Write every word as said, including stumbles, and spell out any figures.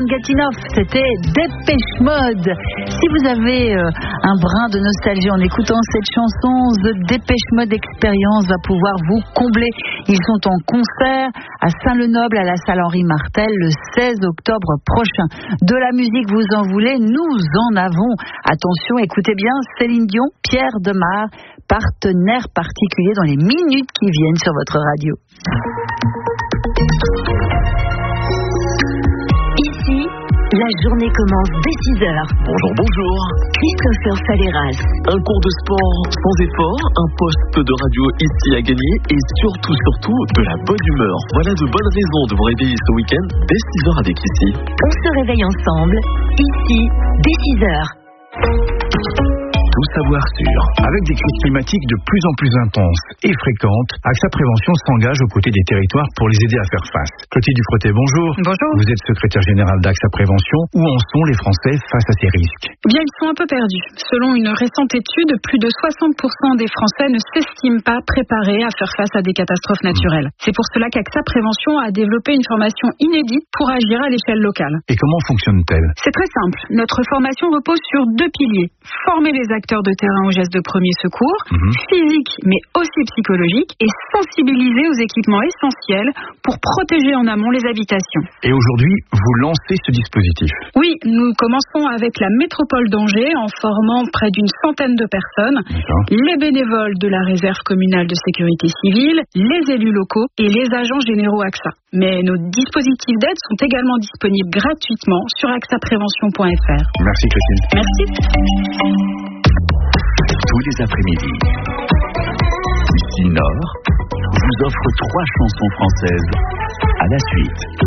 Get Enough, c'était Dépêche Mode. Si vous avez euh, un brin de nostalgie en écoutant cette chanson, The Dépêche Mode Experience va pouvoir vous combler. Ils sont en concert à Saint-Lenoble à la salle Henri Martel le seize octobre prochain. De la musique, vous en voulez, nous en avons. Attention, écoutez bien, Céline Dion, Pierre Demar, partenaire particulier dans les minutes qui viennent sur votre radio. Ici, la journée commence dès six heures. Bonjour, bonjour. Christopher Faleras. Un cours de sport sans effort, un poste de radio ici à gagner et surtout, surtout, de la bonne humeur. Voilà de bonnes raisons de vous réveiller ce week-end dès six heures avec Ici. On se réveille ensemble, ici, dès six heures. Tout savoir sûr. Avec des crises climatiques de plus en plus intenses et fréquentes, AXA Prévention s'engage aux côtés des territoires pour les aider à faire face. Clotilde Dufretet, bonjour. Bonjour. Vous êtes secrétaire générale d'AXA Prévention. Où en sont les Français face à ces risques ? Eh bien, ils sont un peu perdus. Selon une récente étude, plus de soixante pour cent des Français ne s'estiment pas préparés à faire face à des catastrophes naturelles. C'est pour cela qu'AXA Prévention a développé une formation inédite pour agir à l'échelle locale. Et comment fonctionne-t-elle ? C'est très simple. Notre formation repose sur deux piliers. Former les acteurs de terrain aux gestes de premier secours, mmh. physique mais aussi psychologique, et sensibiliser aux équipements essentiels pour protéger en amont les habitations. Et aujourd'hui, vous lancez ce dispositif ? Oui, nous commençons avec la métropole d'Angers en formant près d'une centaine de personnes, D'accord. les bénévoles de la réserve communale de sécurité civile, les élus locaux et les agents généraux AXA. Mais nos dispositifs d'aide sont également disponibles gratuitement sur axa prévention point f r. Merci Clotilde. Merci. Tous les après-midi, Ici Nord vous offre trois chansons françaises à la suite.